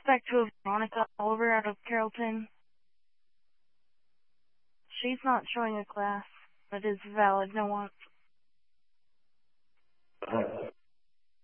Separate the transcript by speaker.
Speaker 1: back to Veronica Oliver out of Carrollton. She's not showing a class that is valid. No one.